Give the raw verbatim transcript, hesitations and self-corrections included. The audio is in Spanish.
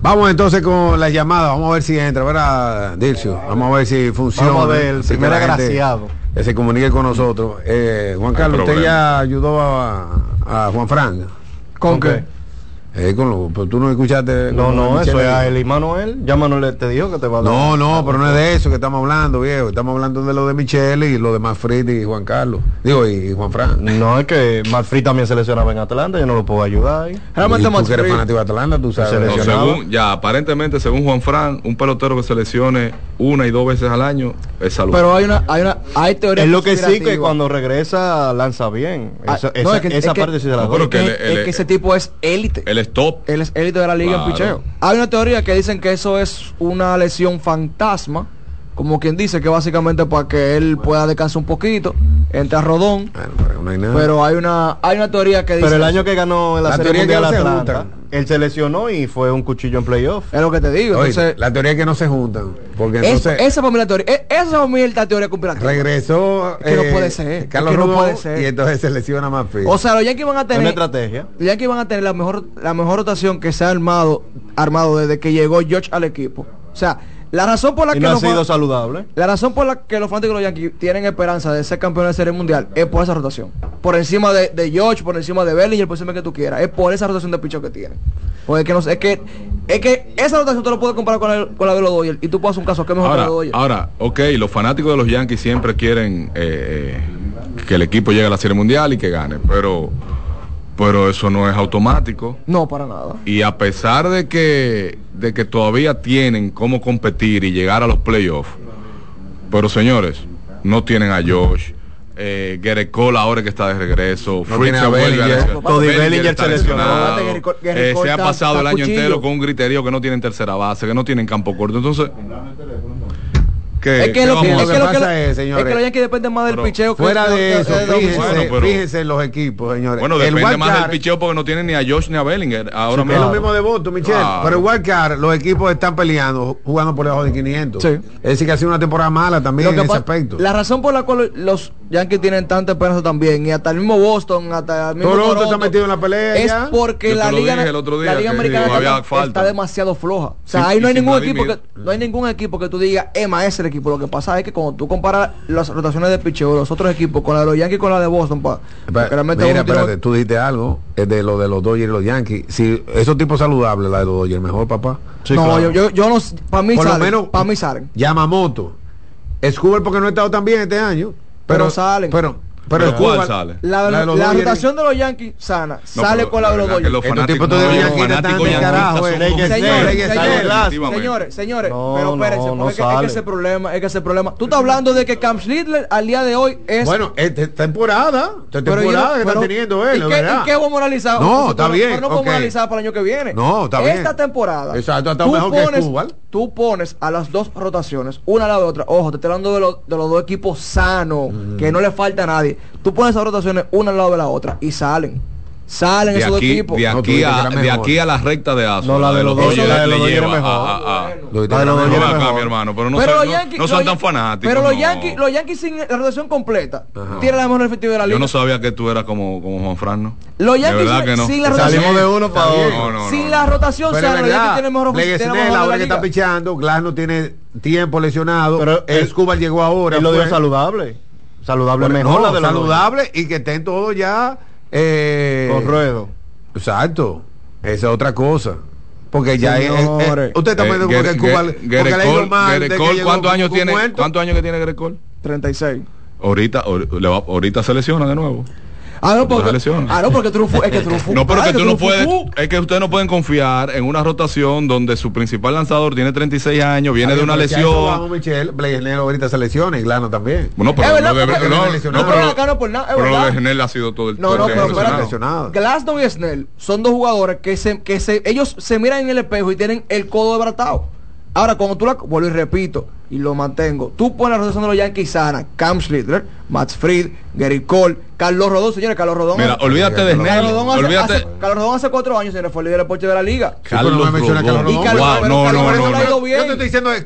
Vamos entonces con las llamadas, vamos a ver si entra, ¿verdad, Dircio? Vamos a ver si funciona. Vamos a ver, el primer agraciado que se comunique con nosotros. Eh, Juan Carlos, usted ya ayudó a, a Juan Fran. ¿Con qué? Eh, con lo, pero tú no escuchaste. No, no, eso es a él y Manuel. Ya Manuel te dijo que te va a dar. No, no, pero no es de eso que estamos hablando, viejo. Estamos hablando de lo de Michelle y lo de Manfred y Juan Carlos. Digo, y Juan Fran. No, es que Manfred también seleccionaba en Atlanta, yo no lo puedo ayudar ahí. Realmente tú que eres fanático de Atlanta, tú sabes. No, según, ya, aparentemente, según Juan Fran, un pelotero que seleccione una y dos veces al año es saludable. Pero hay una, hay una, hay teoría. Es lo que sí que cuando regresa lanza bien. Esa, ah, no, esa, es que, esa es parte que, sí se la no, doy. Es que, el, el, es que ese tipo es élite. Él es top. Él es élite de la liga, claro, en picheo. Hay una teoría que dicen que eso es una lesión fantasma, como quien dice que básicamente para que él pueda descansar un poquito, entra Rodón. Bueno, pero, no hay nada. Pero hay una hay una teoría que dice. Pero el año que ganó en la, la Serie Mundial no Atlanta, él se lesionó y fue un cuchillo en playoff. Es lo que te digo. Oye, entonces, la teoría es que no se juntan. Porque es, entonces, esa para mí la teoría. Es, esa para mí es la teoría conspirativa. Regresó. Es que eh, no puede ser. Carlos es que Rodón, no puede ser. Y entonces se lesiona más feo. O sea, los Yankees van a tener. Una estrategia. Los Yankees van a tener la mejor, la mejor rotación que se ha armado, armado desde que llegó George al equipo. O sea, la razón por la y que no ha los sido saludable. La razón por la que los fanáticos de los Yankees tienen esperanza de ser campeones de Serie Mundial es por esa rotación. Por encima de, de George, por encima de Bellinger, por encima que tú quieras. Es por esa rotación de picheo que tienen. Porque es que, no, es que es que esa rotación tú lo puedes comparar con, el, con la de los Dodgers y tú puedes hacer un caso que es mejor ahora, que los Dodgers. Ahora, ok, los fanáticos de los Yankees siempre quieren eh, que el equipo llegue a la Serie Mundial y que gane, pero pero eso no es automático. No, para nada. Y a pesar de que de que todavía tienen cómo competir y llegar a los playoffs, pero señores, no tienen a Josh, eh, Gerrit Cole ahora que está de regreso, no tiene a Bellinger, Cody Bellinger está lesionado, eh, se ha pasado el año entero con un griterío que no tienen tercera base, que no tienen campo corto, entonces ¿Qué, es que lo que, es que, lo que, es, señores, es que los Yankees dependen más del pero, picheo que fuera de, de eso, de, de fíjense, bueno, pero, fíjense los equipos, señores. Bueno, el depende más card, del picheo porque no tienen ni a Josh ni a Bellinger. Ahora sí, mismo. Es lo mismo de voto, Michelle. Claro. Pero igual que los equipos están peleando, jugando por debajo de quinientos. Sí. Es decir, que ha sido una temporada mala también en ese aspecto. La razón por la cual los Yankees tienen tanta esperanza también, y hasta el mismo Boston, hasta el mismo Toronto, Toronto está metido en la pelea. Es ya. porque la liga, la liga americana está, está demasiado floja. O sea, sí, ahí no hay ningún equipo que no hay ningún equipo que tú digas, Emma es el equipo. Lo que pasa es que cuando tú comparas las rotaciones de picheo los otros equipos con la de los Yankees y con la de Boston, pa, Pero, mira, espérate, tú dijiste algo es de lo de los Dodgers y los Yankees. Si esos tipos saludables, la de los Dodgers, mejor, papá. Sí, no, claro. yo, yo, yo no, para mí por salen, lo menos para mí salen. Yamamoto, Escobar porque no ha estado tan bien este año, pero, pero salen. Pero, Pero, ¿Pero cuál sale? La, la, la, la rotación de los Yankees sana, no, sale con la de los Dodgers. Los fanáticos de los Yankees carajo, señores, señores, no, pero espérense, no, no es, que, es que ese problema, es que ese problema. Tú estás hablando de que Cam Schindler al día de hoy es bueno, es temporada, esta temporada que está teniendo él, ¿y qué, ¿y qué vamos a analizar? No, está bien. Pero no podemos analizar para el año que viene. No, está bien. Esta temporada. Exacto, está mejor que Escobar. Tú pones a las dos rotaciones, una a la otra. Ojo, te estoy hablando de, lo, de los dos equipos sanos, mm. que no le falta a nadie. Tú pones esas rotaciones una al lado de la otra y salen. Salen de esos aquí, dos equipos. De aquí, no, a, de aquí a la recta de Aso. No, la de los Dodgers le, le lleva mejor. A, a, a, lo de los Dodgers acá, mi hermano. Pero no, pero sé, Yankees, no, no son tan fanáticos. Pero los no. Yankees, los Yankees sin la rotación completa tienen la mejor efectividad de la liga. Yo no sabía que tú eras como, como Juan Fran, ¿no? Los Yankees sin, no. sin la rotación. Salimos de uno para otro. No, no, sin no, la rotación, pero sea, los Yankees tienen mejor ofensiva. Ahora que está pichando, Glass no tiene tiempo lesionado. Pero Escobar llegó ahora. Él lo dio saludable. Saludable mejor la de los saludable y que estén todos ya con ruedo. Exacto, esa es otra cosa. Porque ya es, es, usted está viendo eh, que Cuba Gerrit Cole, ¿cuántos años tiene? ¿Cuántos años que tiene Gerrit Cole? treinta y seis. Ahorita, ahorita se lesiona de nuevo. Ah, no, porque, ah, no, porque tú no, es que tú no, no, pero que tú no puedes, es que ustedes no pueden confiar en una rotación donde su principal lanzador tiene treinta y seis años, viene de una lesión. Vamos, Michelle, Blaisnell ahorita se lesiona y Glano también. Bueno, pero verdad, no debe, porque, no, no, no, pero acá no por nada, es pero verdad. lo de Snell ha sido todo el No, no, pero lesionado. Glasnow y Snell son dos jugadores que se que se ellos se miran en el espejo y tienen el codo desbaratado. Ahora, cuando tú la vuelvo y repito y lo mantengo, tú pones la rotación de los Yankees sana, Cam Schindler, Max Fried, Gerrit Cole, Carlos Rodón, señores, Carlos Rodón. Mira, hace, olvídate de Snell. Olvídate. Hace, Carlos Rodón hace cuatro años, señores, fue el líder de deporte de la liga. Carlos Rodón. Rodón. Y Carlos wow, no, no, no, no, no, no, yo te estoy diciendo